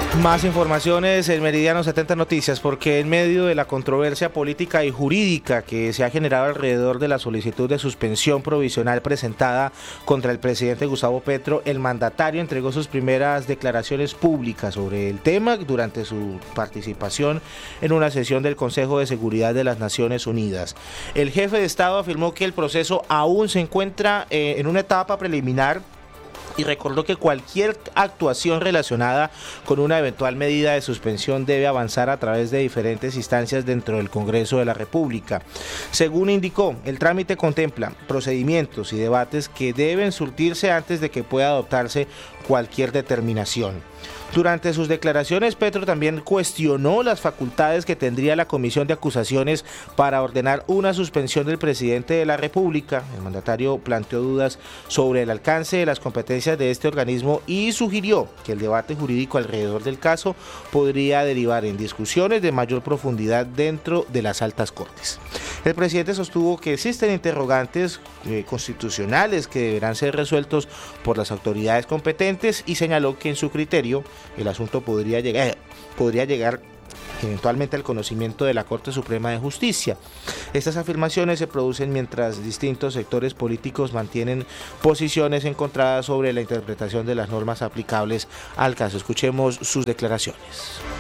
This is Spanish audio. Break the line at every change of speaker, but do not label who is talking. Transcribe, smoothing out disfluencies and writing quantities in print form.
Más informaciones en Meridiano 70 Noticias, porque en medio de la controversia política y jurídica que se ha generado alrededor de la solicitud de suspensión provisional presentada contra el presidente Gustavo Petro, el mandatario entregó sus primeras declaraciones públicas sobre el tema durante su participación en una sesión del Consejo de Seguridad de las Naciones Unidas. El jefe de Estado afirmó que el proceso aún se encuentra en una etapa preliminar y recordó que cualquier actuación relacionada con una eventual medida de suspensión debe avanzar a través de diferentes instancias dentro del Congreso de la República. Según indicó, el trámite contempla procedimientos y debates que deben surtirse antes de que pueda adoptarse cualquier determinación. Durante sus declaraciones, Petro también cuestionó las facultades que tendría la Comisión de Acusaciones para ordenar una suspensión del presidente de la República. El mandatario planteó dudas sobre el alcance de las competencias de este organismo y sugirió que el debate jurídico alrededor del caso podría derivar en discusiones de mayor profundidad dentro de las altas cortes. El presidente sostuvo que existen interrogantes constitucionales que deberán ser resueltos por las autoridades competentes y señaló que en su criterio el asunto podría llegar eventualmente al conocimiento de la Corte Suprema de Justicia. Estas afirmaciones se producen mientras distintos sectores políticos mantienen posiciones encontradas sobre la interpretación de las normas aplicables al caso. Escuchemos sus declaraciones.